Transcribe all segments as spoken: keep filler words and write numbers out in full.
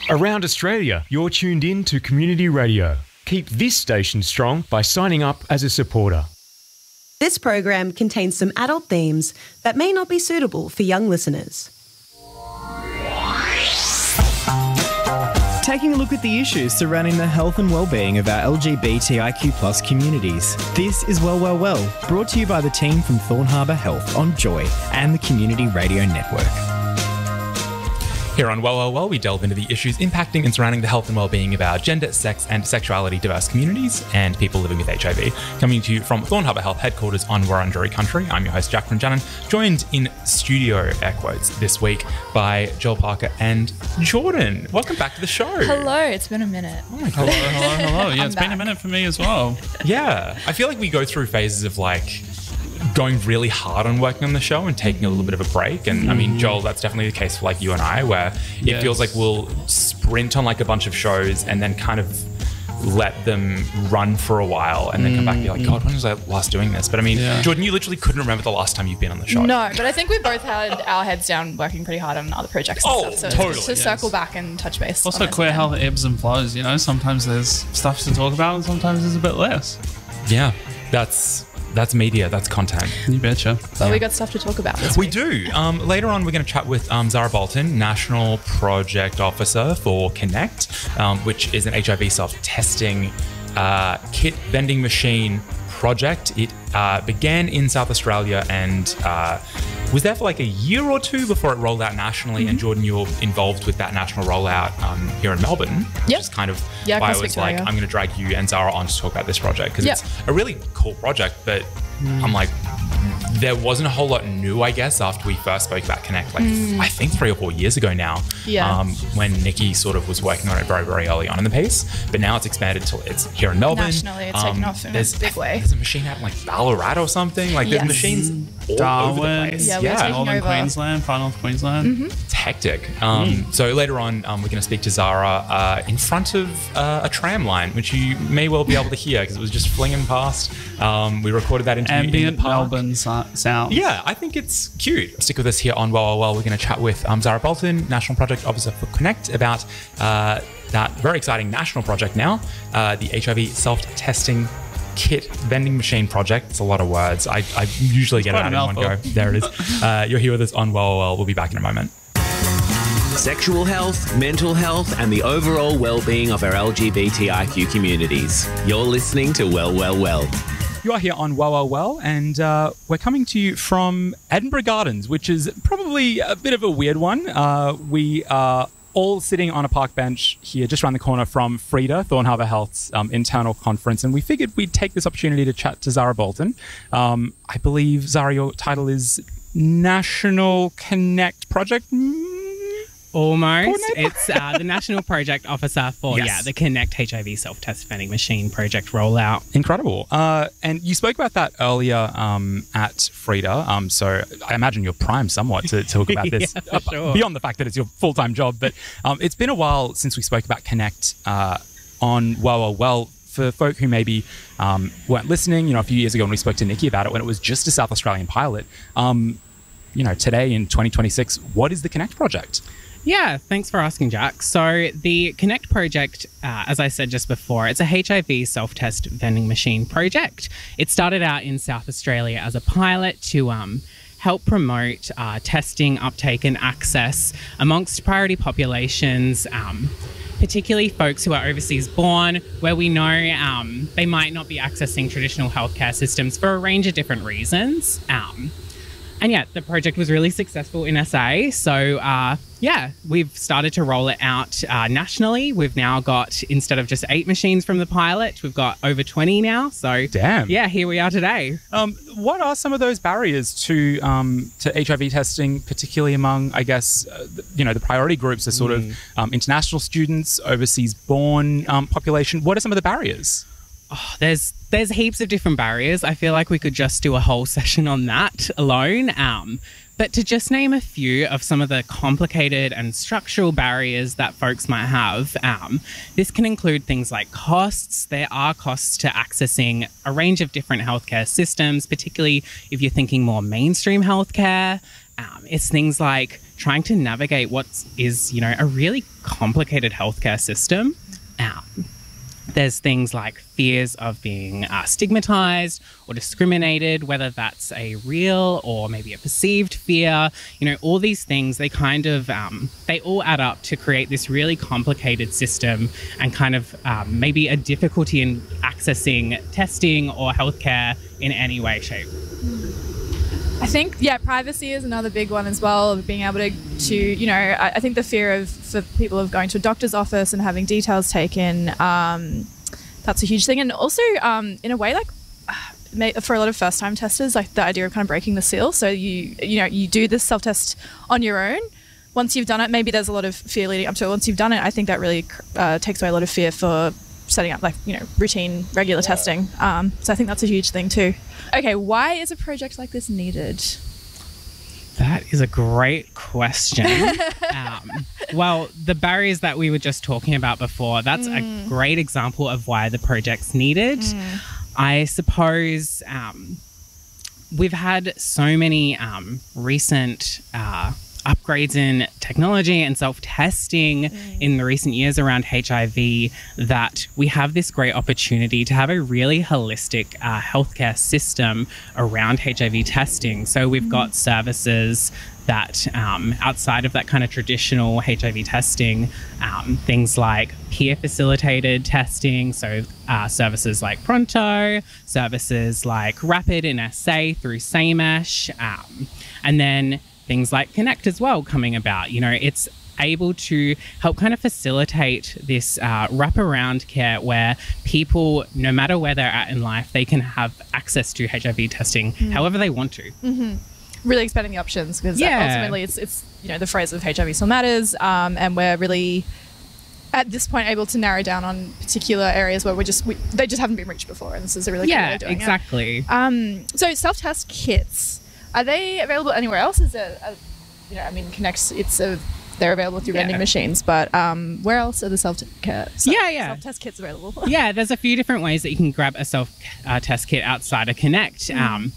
Around Australia, you're tuned in to Community Radio. Keep this station strong by signing up as a supporter. This program contains some adult themes that may not be suitable for young listeners. Taking a look at the issues surrounding the health and well-being of our L G B T I Q plus communities. This is Well Well Well, brought to you by the team from Thorn Harbour Health on Joy and the Community Radio Network. Here on Well Well Well, we delve into the issues impacting and surrounding the health and well-being of our gender, sex and sexuality diverse communities and people living with H I V. Coming to you from Thorn Harbour Health headquarters on Wurundjeri country, I'm your host Jack from Jannon, joined in studio, air quotes, this week by Joel Parker and Jordan. Welcome back to the show. Hello, it's been a minute. Oh my God. Hello, hello, hello. Yeah, I'm it's back. been a minute for me as well. Yeah, I feel like we go through phases of like going really hard on working on the show and taking a little bit of a break. And I mean, Joel, that's definitely the case for like you and I, where it Yes. feels like we'll sprint on like a bunch of shows and then kind of let them run for a while and then come back and be like, God, when was I last doing this? But I mean, Yeah. Jordan, you literally couldn't remember the last time you've been on the show. No, but I think we both had our heads down working pretty hard on other projects and Oh, stuff. So totally, it's just to yes. circle back and touch base. Also, on it queer again. health ebbs and flows, you know? Sometimes there's stuff to talk about and sometimes there's a bit less. Yeah, that's that's media, that's content. You betcha. But we got stuff to talk about this We week. do. Um, later on, we're going to chat with um, Zara Bolton, National Project Officer for Connect, um, which is an H I V self-testing uh, kit vending machine project. It uh, began in South Australia and uh, was there for like a year or two before it rolled out nationally. Mm-hmm. And Jordan, you're involved with that national rollout um, here in Melbourne, which Yep. is kind of Yeah, why I across was like, Victoria. I'm going to drag you and Zara on to talk about this project because Yep. it's a really cool project, but Mm. I'm like, there wasn't a whole lot new, I guess, after we first spoke about Connect, like I think three or four years ago now, Yeah. um, when Nikki sort of was working on it very, very early on in the piece. But now it's expanded to it's here in Melbourne. Nationally, it's taken off in a there's, big way. There's a machine out in like Ballarat or something. Like there's Yes. machines all over the Darwin. place. Yeah, we're taking Northern over. Queensland, Far North Queensland. Mm-hmm. It's hectic. Um, So later on, um, we're going to speak to Zara uh, in front of uh, a tram line, which you may well be able to hear because it was just flinging past. Um, we recorded that interview in Ambient the park. Melbourne so- sound. Yeah, I think it's cute. Stick with us here on Well Well Well. We're going to chat with um, Zara Bolton, National Project Officer for Connect, about uh, that very exciting national project now, uh, the H I V self-testing kit vending machine project. It's a lot of words. I, I usually get it quite out a in one go. mouthful. There it is. Uh, you're here with us on Well Well Well. We'll be back in a moment. Sexual health, mental health, and the overall well-being of our L G B T I Q communities. You're listening to Well Well Well. You are here on Well Well Well, and uh, we're coming to you from Edinburgh Gardens, which is probably a bit of a weird one. Uh, we are all sitting on a park bench here just around the corner from Frida, Thorn Harbour Health's um, internal conference, and we figured we'd take this opportunity to chat to Zara Bolton. Um, I believe, Zara, your title is National Connect Project? Almost. Coordinator? It's uh, the National Project Officer for, Yes. yeah, the Connect H I V self-test vending machine project rollout. Incredible. Uh, and you spoke about that earlier um, at Frida. Um, so I imagine you're primed somewhat to, to talk about this, Yeah, for uh, sure. beyond the fact that it's your full-time job. But um, it's been a while since we spoke about Connect uh, on Well Well Well. For folk who maybe um, weren't listening, you know, a few years ago when we spoke to Nikki about it, when it was just a South Australian pilot, um, you know, today in twenty twenty-six, what is the Connect project? Yeah, thanks for asking, Jack. So the Connect project, uh, as I said just before, it's a H I V self-test vending machine project. It started out in South Australia as a pilot to um, help promote uh, testing, uptake and access amongst priority populations, um, particularly folks who are overseas born, where we know um, they might not be accessing traditional healthcare systems for a range of different reasons. Um, And yeah, the project was really successful in S A. So uh, yeah, we've started to roll it out uh, nationally. We've now got, instead of just eight machines from the pilot, we've got over twenty now. So Damn. yeah, here we are today. Um, what are some of those barriers to um, to H I V testing, particularly among, I guess, uh, the, you know, the priority groups are sort of um, international students, overseas born um, population? What are some of the barriers? Oh, there's there's heaps of different barriers. I feel like we could just do a whole session on that alone. Um, but to just name a few of some of the complicated and structural barriers that folks might have, um, this can include things like costs. There are costs to accessing a range of different healthcare systems, particularly if you're thinking more mainstream healthcare. Um, it's things like trying to navigate what is, you know, a really complicated healthcare system. Um, there's things like fears of being uh, stigmatized or discriminated, whether that's a real or maybe a perceived fear. You know, all these things, they kind of, um, they all add up to create this really complicated system and kind of um, maybe a difficulty in accessing testing or healthcare in any way, shape. I think, yeah, privacy is another big one as well, of being able to, to you know, I, I think the fear of, for people of going to a doctor's office and having details taken, um, that's a huge thing. And also, um, in a way, like, for a lot of first-time testers, like the idea of kind of breaking the seal. So you, you know, you do this self-test on your own. Once you've done it, maybe there's a lot of fear leading up to it. Once you've done it, I think that really uh, takes away a lot of fear for setting up, like, you know, routine, regular yeah. testing. Um, so I think that's a huge thing too. Okay, why is a project like this needed? That is a great question. um, well, the barriers that we were just talking about before, that's mm. a great example of why the project's needed. Mm. I suppose um, we've had so many um, recent uh, upgrades in technology and self-testing mm. in the recent years around H I V that we have this great opportunity to have a really holistic uh, healthcare system around H I V testing. So we've mm. got services that um, outside of that kind of traditional H I V testing, um, things like peer facilitated testing, so uh, services like Pronto, services like Rapid in S A through SAMESH, um, and then things like Connect as well coming about. You know, it's able to help kind of facilitate this uh, wraparound care where people, no matter where they're at in life, they can have access to H I V testing mm. however they want to. Mm-hmm. Really expanding the options, because yeah. ultimately it's, it's, you know, the phrase of H I V still matters, um, and we're really at this point able to narrow down on particular areas where we're just, we, they just haven't been reached before, and this is a really yeah, cool way of doing exactly. it. Um, so self-test kits, are they available anywhere else? Is it, a, you know, I mean, Connect, it's a, they're available through yeah. vending machines, but um, where else are the self-test so, yeah, yeah. self-test kits available? Yeah, there's a few different ways that you can grab a self-test uh, kit outside of Connect. Mm. Um,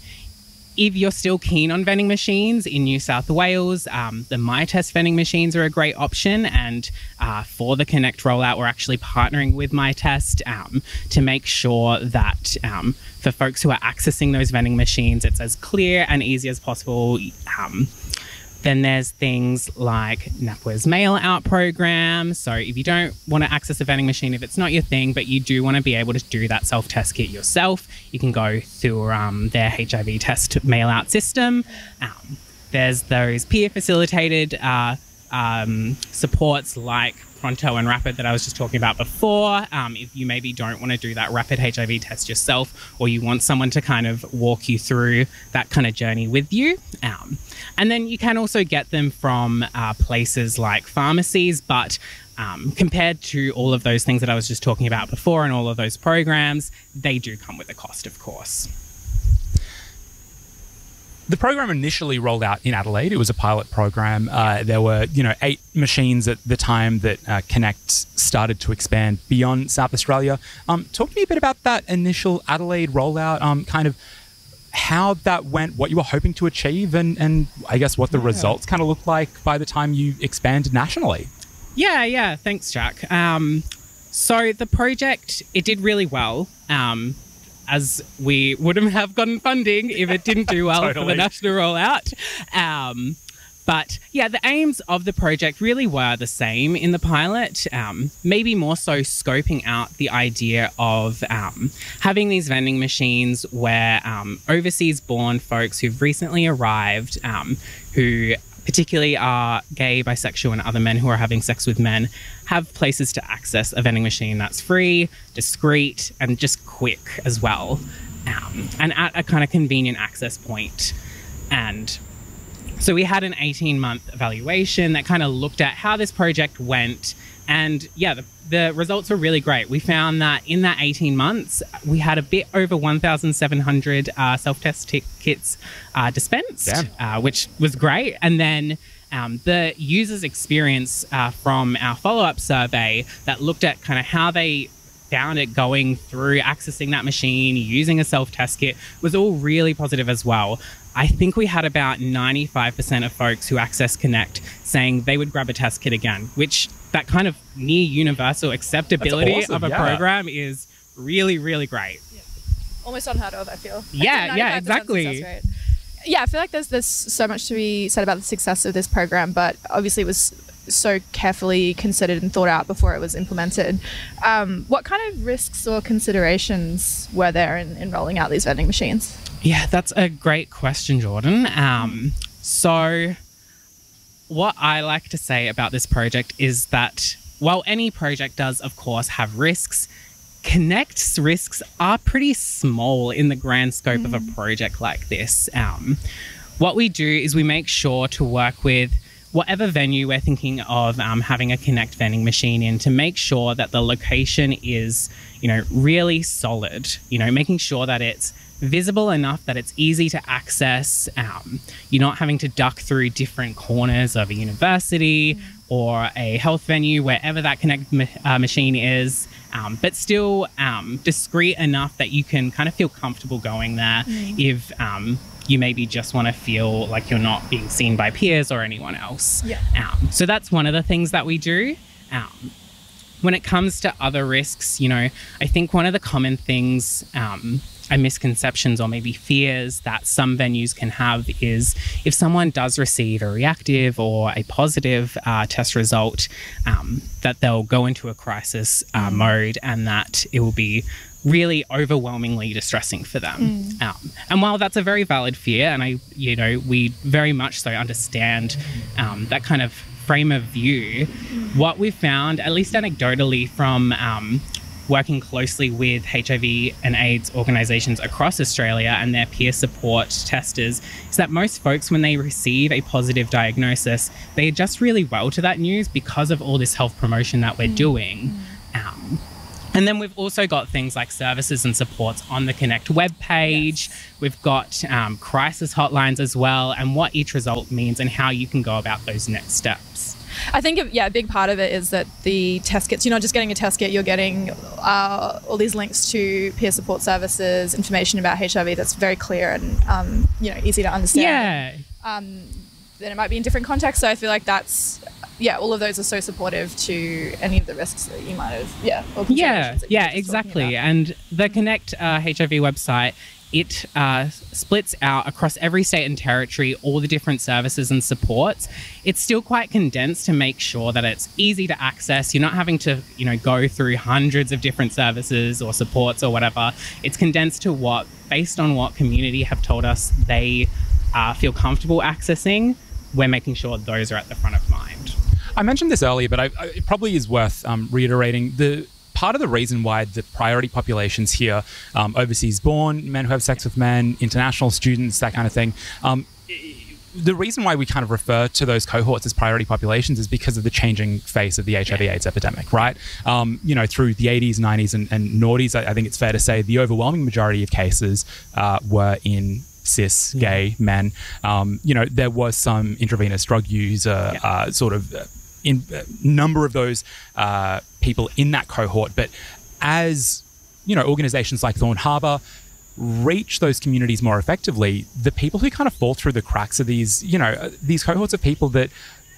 if you're still keen on vending machines in New South Wales, um, the MyTest vending machines are a great option. And uh, for the Connect rollout, we're actually partnering with MyTest um, to make sure that um, for folks who are accessing those vending machines, it's as clear and easy as possible. Um, Then there's things like NAPWA's mail out program. So if you don't want to access a vending machine, if it's not your thing, but you do want to be able to do that self-test kit yourself, you can go through um, their H I V test mail out system. Um, there's those peer facilitated uh, um, supports like Pronto and Rapid that I was just talking about before. Um, if you maybe don't want to do that rapid H I V test yourself, or you want someone to kind of walk you through that kind of journey with you. Um, and then you can also get them from uh, places like pharmacies, but um, compared to all of those things that I was just talking about before and all of those programs, they do come with a cost, of course. The program initially rolled out in Adelaide. It was a pilot program. Uh, there were, you know, eight machines at the time that uh, Connect started to expand beyond South Australia. Um, talk to me a bit about that initial Adelaide rollout, um, kind of how that went, what you were hoping to achieve, and, and I guess what the yeah. results kind of looked like by the time you expanded nationally. Yeah, yeah. Thanks, Jack. Um, so the project, it did really well. Um, as we wouldn't have gotten funding if it didn't do well totally. for the national rollout. Um, but yeah, the aims of the project really were the same in the pilot, um, maybe more so scoping out the idea of um, having these vending machines where um, overseas-born folks who've recently arrived, um, who particularly are gay, bisexual, and other men who are having sex with men, have places to access a vending machine that's free, discreet, and just quick as well, um, and at a kind of convenient access point. And so we had an eighteen-month evaluation that kind of looked at how this project went, and yeah, the, the results were really great. We found that in that eighteen months, we had a bit over one thousand seven hundred uh, self-test t- kits uh, dispensed, uh, which was great. And then um, the users' experience uh, from our follow-up survey that looked at kind of how they found it going through accessing that machine, using a self-test kit was all really positive as well. I think we had about ninety-five percent of folks who access Connect saying they would grab a test kit again, which that kind of near universal acceptability awesome, of a yeah. program is really, really great. Yeah. Almost unheard of, I feel. Yeah, yeah, exactly. Yeah, I feel like there's there's so much to be said about the success of this program, but obviously it was so carefully considered and thought out before it was implemented. Um, what kind of risks or considerations were there in, in rolling out these vending machines? Yeah, that's a great question, Jordan. Um, so what I like to say about this project is that while any project does, of course, have risks, Connect's risks are pretty small in the grand scope mm. of a project like this. Um, what we do is we make sure to work with whatever venue we're thinking of um, having a Connect vending machine in to make sure that the location is, you know, really solid, you know, making sure that it's visible enough that it's easy to access. Um, you're not having to duck through different corners of a university mm. or a health venue, wherever that Connect ma- uh, machine is, um, but still um, discreet enough that you can kind of feel comfortable going there mm. if um, you maybe just want to feel like you're not being seen by peers or anyone else. Yeah. Um, so that's one of the things that we do. Um, when it comes to other risks, you know, I think one of the common things um, and misconceptions or maybe fears that some venues can have is if someone does receive a reactive or a positive uh, test result, um, that they'll go into a crisis uh, mm. mode and that it will be really overwhelmingly distressing for them. Mm. Um, and while that's a very valid fear, and I, you know, we very much so understand um, that kind of frame of view, what we've found, at least anecdotally from um, working closely with H I V and AIDS organisations across Australia and their peer support testers, is that most folks, when they receive a positive diagnosis, they adjust really well to that news because of all this health promotion that we're mm. doing. Um, And then we've also got things like services and supports on the Connect webpage. Yes. We've got um, crisis hotlines as well, and what each result means and how you can go about those next steps. I think, yeah, a big part of it is that the test kits, you're not just getting a test kit, you're getting uh, all these links to peer support services, information about H I V that's very clear and, um, you know, easy to understand. Yeah. Um, then it might be in different contexts, so I feel like that's... Yeah, all of those are so supportive to any of the risks that you might have, yeah. Or yeah, that you yeah, exactly. And the Connect uh, H I V website, it uh, splits out across every state and territory all the different services and supports. It's still quite condensed to make sure that it's easy to access. You're not having to, you know, go through hundreds of different services or supports or whatever. It's condensed to what, based on what community have told us they uh, feel comfortable accessing, we're making sure those are at the front of mind. I mentioned this earlier, but I, I, it probably is worth um, reiterating. The part of the reason why the priority populations here, um, overseas born, men who have sex with men, international students, that kind of thing, um, the reason why we kind of refer to those cohorts as priority populations is because of the changing face of the H I V AIDS epidemic, right? Um, you know, through the eighties, nineties, and, and noughties, I, I think it's fair to say the overwhelming majority of cases uh, were in cis, gay men. Um, you know, there was some intravenous drug use, uh, yeah. uh, sort of uh, in a number of those uh, people in that cohort. But as, you know, organizations like Thorn Harbour reach those communities more effectively, the people who kind of fall through the cracks are these, you know, these cohorts of people that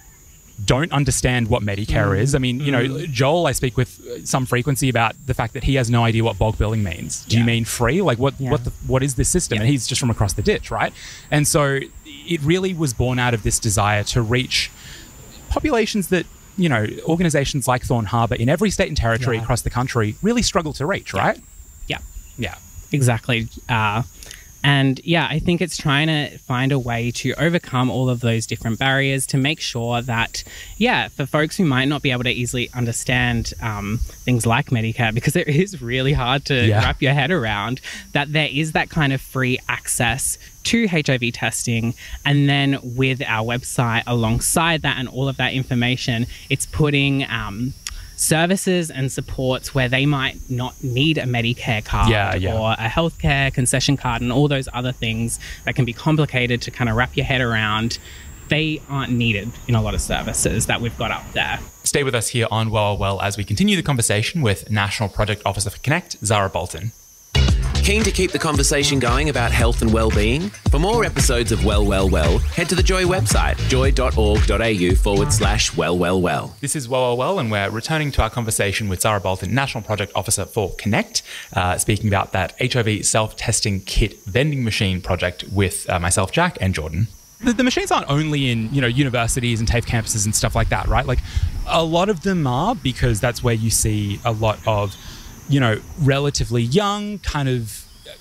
don't understand what Medicare mm. is. I mean, you know, mm. Joel, I speak with some frequency about the fact that he has no idea what bulk billing means. Do yeah. you mean free? Like what, yeah. what, the, what is this system? Yeah. And he's just from across the ditch, right? And so it really was born out of this desire to reach populations that, you know, organizations like Thorn Harbour in every state and territory yeah. across the country really struggle to reach, right? Yeah. Yeah. Exactly. Uh, and yeah, I think it's trying to find a way to overcome all of those different barriers to make sure that, yeah, for folks who might not be able to easily understand um, things like Medicare, because it is really hard to yeah. wrap your head around, that there is that kind of free access to H I V testing. And then with our website alongside that and all of that information, it's putting um, services and supports where they might not need a Medicare card yeah, yeah. or a healthcare concession card and all those other things that can be complicated to kind of wrap your head around. they aren't needed in a lot of services that we've got up there. Stay with us here on Well, Well, as we continue the conversation with National Project Officer for Connect, Zara Bolton. Keen to keep the conversation going about health and well-being? For more episodes of Well, Well, Well, head to the Joy website, joy.org.au forward slash well, well, well. This is Well, Well, Well, and we're returning to our conversation with Zara Bolton, National Project Officer for Connect, uh, speaking about that H I V self-testing kit vending machine project with uh, myself, Jack, and Jordan. The, the machines aren't only in, you know, universities and TAFE campuses and stuff like that, right? Like, a lot of them are, because that's where you see a lot of, you know, relatively young, kind of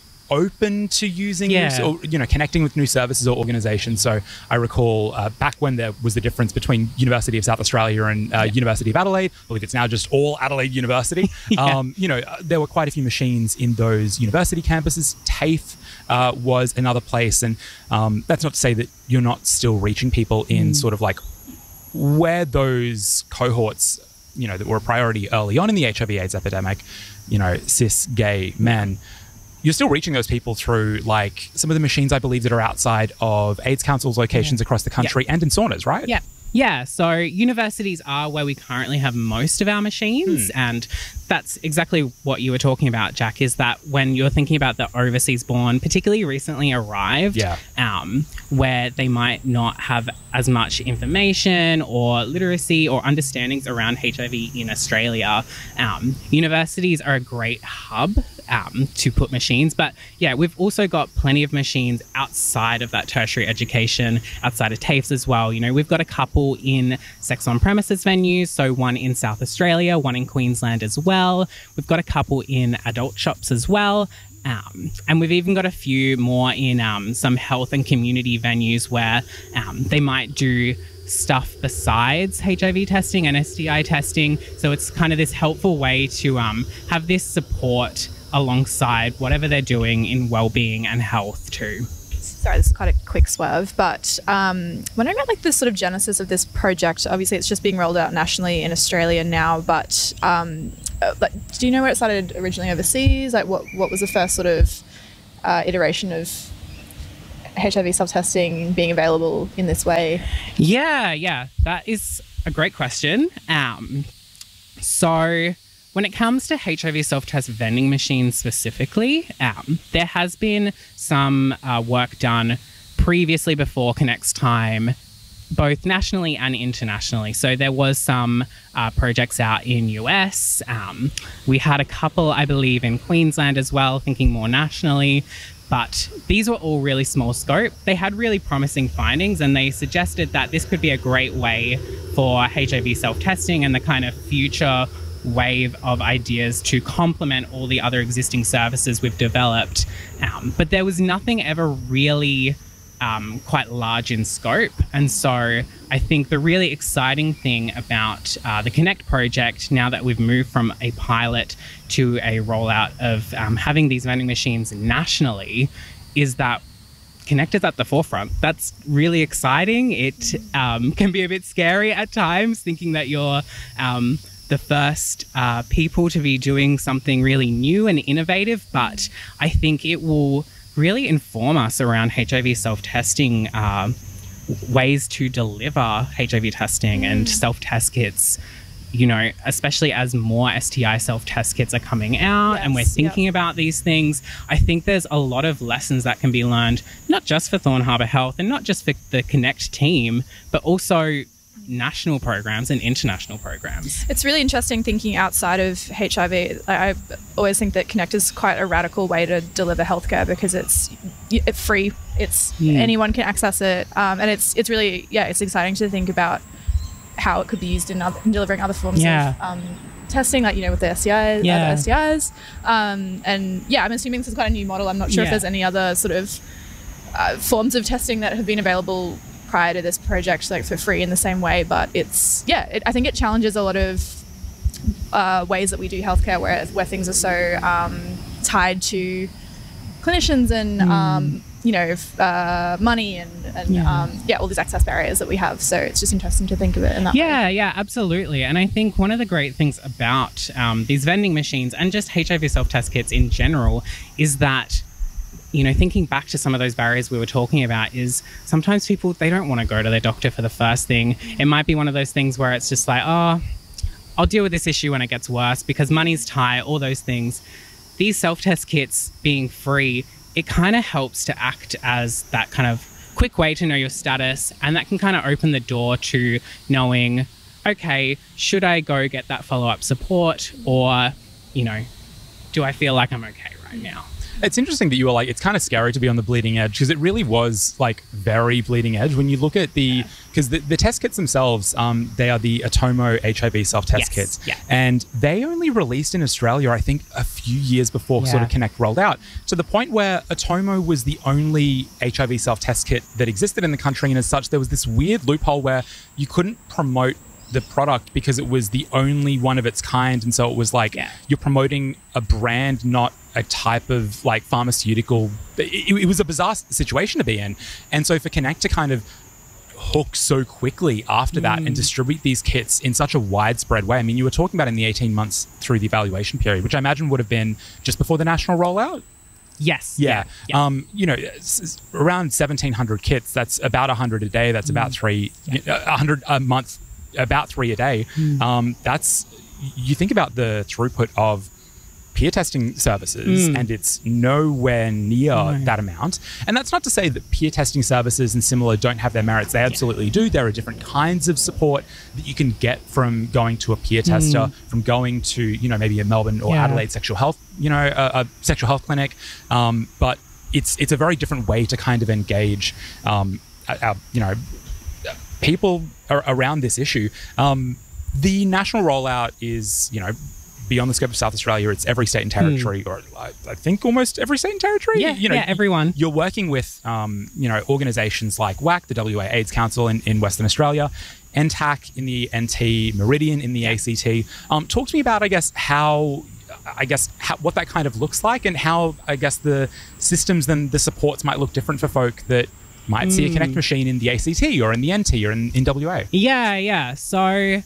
open to using Yeah. new, or, you know, connecting with new services or organizations. So I recall uh, back when there was the difference between University of South Australia and uh, Yeah. University of Adelaide, I believe it's now just all Adelaide University. Yeah. um, you know, uh, there were quite a few machines in those university campuses. TAFE uh, was another place. And um, that's not to say that you're not still reaching people in Mm. sort of like where those cohorts, you know, that were a priority early on in the H I V AIDS epidemic, you know, cis, gay men, you're still reaching those people through like some of the machines, I believe, that are outside of AIDS Council's locations Yeah. across the country and in saunas, right? Yeah. Yeah, so universities are where we currently have most of our machines, Hmm. and that's exactly what you were talking about, Jack, is that when you're thinking about the overseas born, particularly recently arrived, Yeah. um, where they might not have as much information or literacy or understandings around H I V in Australia, um, universities are a great hub um, to put machines. But yeah, we've also got plenty of machines outside of that tertiary education, outside of TAFEs as well. You know, we've got a couple in sex on premises venues, so one in South Australia, one in Queensland as well. We've got a couple in adult shops as well. Um, and we've even got a few more in um, some health and community venues where um, they might do stuff besides H I V testing and S T I testing. So it's kind of this helpful way to um, have this support alongside whatever they're doing in well-being and health too. Sorry, this is quite a quick swerve, but um, wondering about like the sort of genesis of this project. Obviously, it's just being rolled out nationally in Australia now, but um, uh, like, do you know where it started originally overseas? Like, what what was the first sort of uh, iteration of H I V self-testing being available in this way? Yeah, yeah, that is a great question. Um, so when it comes to H I V self-test vending machines specifically, um, there has been some uh, work done previously before Connect's time, both nationally and internationally. So there was some uh, projects out in U S. Um, we had a couple, I believe, in Queensland as well, thinking more nationally. But these were all really small scope. They had really promising findings, and they suggested that this could be a great way for H I V self-testing and the kind of future wave of ideas to complement all the other existing services we've developed. Um, but there was nothing ever really um, quite large in scope. And so I think the really exciting thing about uh, the Connect project, now that we've moved from a pilot to a rollout of um, having these vending machines nationally, is that Connect is at the forefront. That's really exciting. It um, can be a bit scary at times, thinking that you're um, the first uh, people to be doing something really new and innovative, but I think it will really inform us around H I V self-testing, uh, ways to deliver H I V testing and self-test kits, you know, especially as more S T I self-test kits are coming out, Yes, and we're thinking yep. about these things. I think there's a lot of lessons that can be learned, not just for Thorn Harbour Health and not just for the Connect team, but also national programs and international programs. It's really interesting thinking outside of H I V. I, I always think that Connect is quite a radical way to deliver healthcare because it's, it's free. It's Mm. anyone can access it, um, and it's it's really yeah, it's exciting to think about how it could be used in, other, in delivering other forms Yeah. of um, testing, like you know with the S T Is, Yeah. other S T Is, um, and yeah, I'm assuming this is quite a new model. I'm not sure if Yeah. there's any other sort of uh, forms of testing that have been available prior to this project, like for free in the same way, but it's yeah it, I think it challenges a lot of uh, ways that we do healthcare where where things are so um, tied to clinicians and Mm. um, you know uh, money and, and Yeah. um, yeah all these access barriers that we have, so it's just interesting to think of it in that Yeah, way. yeah, absolutely. And I think one of the great things about um, these vending machines and just H I V self-test kits in general is that you know, thinking back to some of those barriers we were talking about is sometimes people, they don't want to go to their doctor for the first thing. It might be one of those things where it's just like, oh, I'll deal with this issue when it gets worse because money's tight, all those things. These self-test kits being free, it kind of helps to act as that kind of quick way to know your status, and that can kind of open the door to knowing, okay, should I go get that follow-up support, or, you know, do I feel like I'm okay right now? It's interesting that you were like, it's kind of scary to be on the bleeding edge, because it really was like very bleeding edge when you look at the, because the, the test kits themselves, um, they are the Atomo H I V self-test Yes, kits. yeah. And they only released in Australia, I think, a few years before Yeah. sort of Connect rolled out, to the point where Atomo was the only H I V self-test kit that existed in the country. And as such, there was this weird loophole where you couldn't promote the product because it was the only one of its kind. And so it was like, Yeah. you're promoting a brand, not a type of like pharmaceutical. It, it was a bizarre situation to be in. And so for Connect to kind of hook so quickly after that and distribute these kits in such a widespread way. I mean, you were talking about in the eighteen months through the evaluation period, which I imagine would have been just before the national rollout. Yes. Yeah. yeah. Um, you know, s- s- around seventeen hundred kits, that's about one hundred a day. That's about three, uh, one hundred a month, about three a day. Um, that's, you think about the throughput of peer testing services and it's nowhere near that amount. And that's not to say that peer testing services and similar don't have their merits. They absolutely do. There are different kinds of support that you can get from going to a peer tester, from going to, you know, maybe a Melbourne or Yeah. Adelaide sexual health, you know, a, a sexual health clinic. Um, but it's it's a very different way to kind of engage, um, our, you know, people are around this issue. Um, the national rollout is, you know, beyond the scope of South Australia. It's every state and territory, or I, I think almost every state and territory. Yeah, you know, yeah, everyone. You're working with, um, you know, organisations like W A C, the W A AIDS Council in, in Western Australia, N T A C in the N T, Meridian in the A C T. Um, talk to me about, I guess, how, I guess, how, what that kind of looks like, and how, I guess, the systems and the supports might look different for folk that might see a Connect machine in the A C T or in the N T or in, in W A. Yeah, yeah. So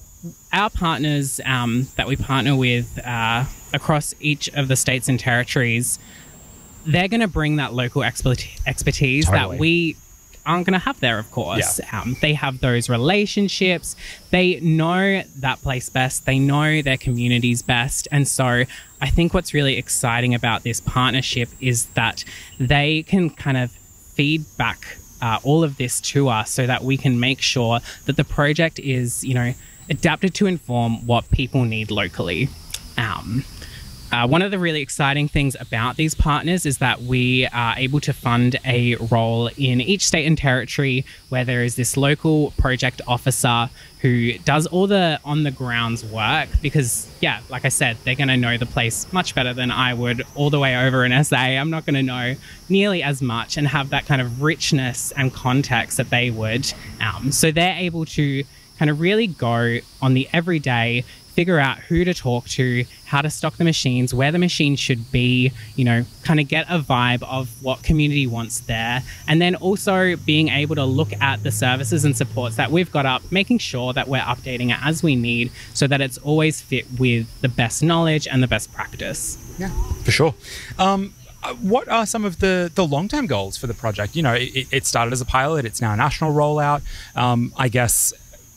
our partners um, that we partner with uh, across each of the states and territories, they're going to bring that local expert- expertise Totally. that we aren't going to have there, of course. Yeah. Um, they have those relationships. They know that place best. They know their communities best. And so I think what's really exciting about this partnership is that they can kind of feed back uh, all of this to us so that we can make sure that the project is, you know, adapted to inform what people need locally. Um, uh, one of the really exciting things about these partners is that we are able to fund a role in each state and territory where there is this local project officer who does all the on-the-grounds work because, yeah, like I said, they're going to know the place much better than I would all the way over in S A. I'm not going to know nearly as much and have that kind of richness and context that they would. Um, so they're able to kind of really go on the everyday, figure out who to talk to, how to stock the machines, where the machine should be, you know, kind of get a vibe of what community wants there. And then also being able to look at the services and supports that we've got up, making sure that we're updating it as we need so that it's always fit with the best knowledge and the best practice. Yeah, for sure. Um, uh, what are some of the, the long-term goals for the project? You know, it, it started as a pilot. It's now a national rollout. Um, I guess,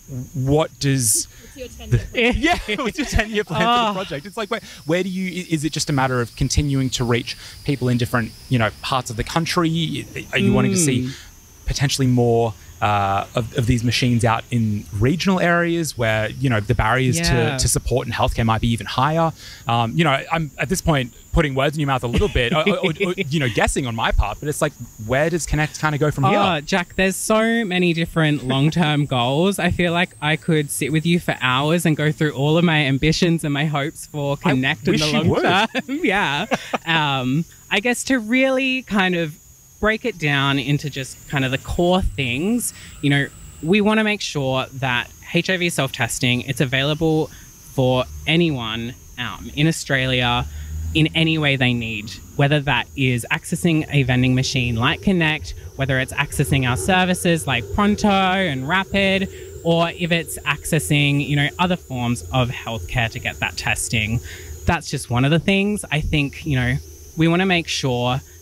what does... The, yeah, what's your ten-year plan Oh. for the project? It's like, where, where do you? Is it just a matter of continuing to reach people in different, you know, parts of the country? Are you wanting to see potentially more uh, of, of these machines out in regional areas where, you know, the barriers Yeah. to, to support and healthcare might be even higher? Um, you know, I'm at this point putting words in your mouth a little bit, or, or, or, you know, guessing on my part, but it's like, where does Connect kind of go from Oh, here? Jack, there's so many different long-term goals. I feel like I could sit with you for hours and go through all of my ambitions and my hopes for Connect in wish the you long would. term. yeah. Um, I guess to really kind of break it down into just kind of the core things, you know, we want to make sure that H I V self-testing, it's available for anyone um, in Australia in any way they need, whether that is accessing a vending machine like Connect, whether it's accessing our services like Pronto and Rapid, or if it's accessing, you know, other forms of healthcare to get that testing. That's just one of the things. I think, you know, we want to make sure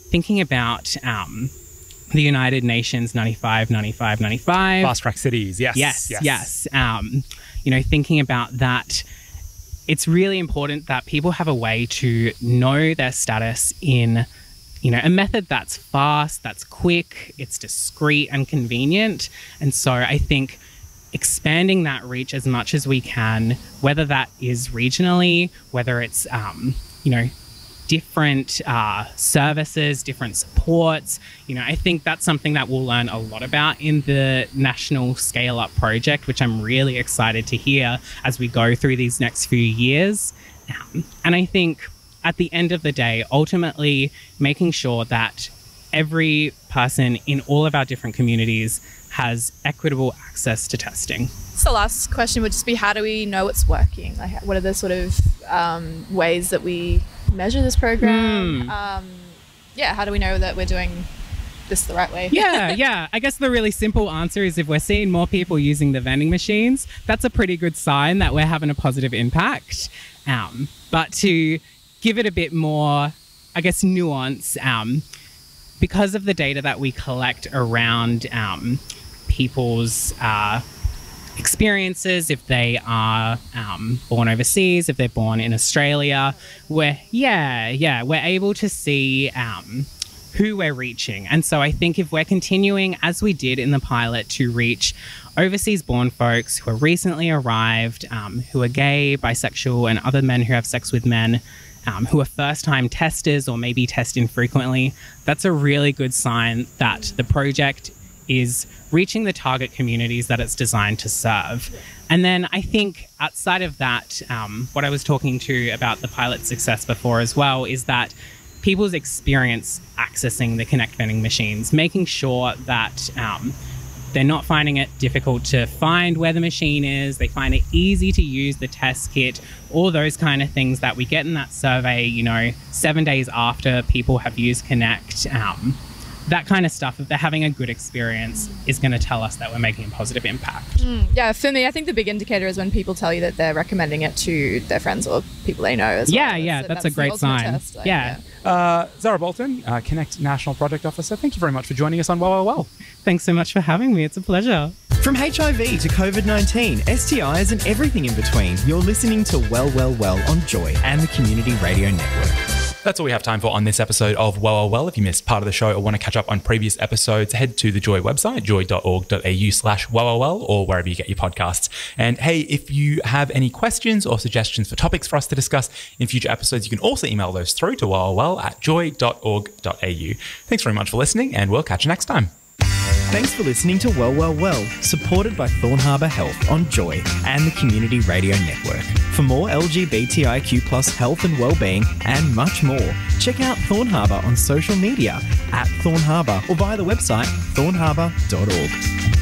thinking about um, the United Nations ninety-five, ninety-five, ninety-five. Fast track cities, yes. Yes, yes. yes. Um, you know, thinking about that, it's really important that people have a way to know their status in, you know, a method that's fast, that's quick, it's discreet and convenient. And so I think expanding that reach as much as we can, whether that is regionally, whether it's, um, you know, different uh, services, different supports. You know, I think that's something that we'll learn a lot about in the National Scale Up project, which I'm really excited to hear as we go through these next few years. Um, and I think at the end of the day, ultimately making sure that every person in all of our different communities has equitable access to testing. So the last question would just be, how do we know what's working? Like, what are the sort of um, ways that we measure this program? Mm. Um, yeah, how do we know that we're doing this the right way? yeah, yeah. I guess the really simple answer is if we're seeing more people using the vending machines, that's a pretty good sign that we're having a positive impact. Um, but to give it a bit more, I guess, nuance, um, because of the data that we collect around um, people's uh, experiences, if they are um, born overseas, if they're born in Australia, we're, yeah, yeah, we're able to see um, who we're reaching. And so I think if we're continuing, as we did in the pilot, to reach overseas born folks who are recently arrived, um, who are gay, bisexual, and other men who have sex with men, Um, who are first-time testers or maybe test infrequently, that's a really good sign that the project is reaching the target communities that it's designed to serve. And then I think outside of that, um, what I was talking to about the pilot success before as well is that people's experience accessing the Connect vending machines, making sure that um, they're not finding it difficult to find where the machine is, they find it easy to use the test kit, all those kind of things that we get in that survey, you know, seven days after people have used Connect. Um, that kind of stuff, if they're having a good experience, is going to tell us that we're making a positive impact. Mm, yeah, for me, I think the big indicator is when people tell you that they're recommending it to their friends or people they know as yeah, well. Yeah, that's, that's, that's a great sign. Test, like, yeah. yeah. Uh, Zara Bolton, uh, Connect National Project Officer, thank you very much for joining us on Well, Well, Well. Thanks so much for having me. It's a pleasure. From H I V to COVID nineteen, S T Is and everything in between, you're listening to Well, Well, Well on Joy and the Community Radio Network. That's all we have time for on this episode of Well, Well, Well. If you missed part of the show or want to catch up on previous episodes, head to the Joy website, joy.org.au slash well, well, well, or wherever you get your podcasts. And hey, if you have any questions or suggestions for topics for us to discuss in future episodes, you can also email those through to well, well, well at joy.org.au. Thanks very much for listening, and we'll catch you next time. Thanks for listening to Well, Well, Well, supported by Thorn Harbour Health on Joy and the Community Radio Network. For more L G B T I Q plus health and wellbeing and much more, check out Thorn Harbour on social media at Thorn Harbour or via the website thorn harbour dot org.